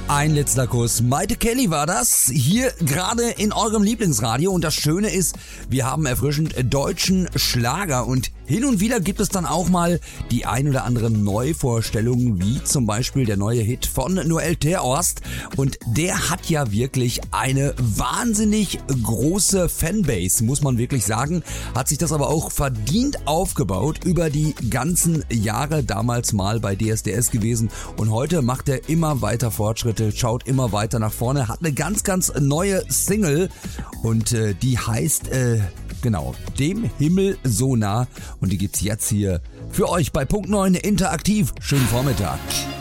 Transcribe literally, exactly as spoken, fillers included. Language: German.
Ein letzter Kuss. Maite Kelly war das, hier gerade in eurem Lieblingsradio. Und das Schöne ist, wir haben erfrischend deutschen Schlager. Und hin und wieder gibt es dann auch mal die ein oder andere Neuvorstellung, wie zum Beispiel der neue Hit von Noel Terhorst. Und der hat ja wirklich eine wahnsinnig große Fanbase, muss man wirklich sagen. Hat sich das aber auch verdient aufgebaut über die ganzen Jahre, damals mal bei D S D S gewesen. Und heute macht er immer weiter Fortschritte, schaut immer weiter nach vorne, hat eine ganz, ganz neue Single und äh, die heißt, äh, genau, Dem Himmel so nah und die gibt's jetzt hier für euch bei Punkt neun interaktiv. Schönen Vormittag.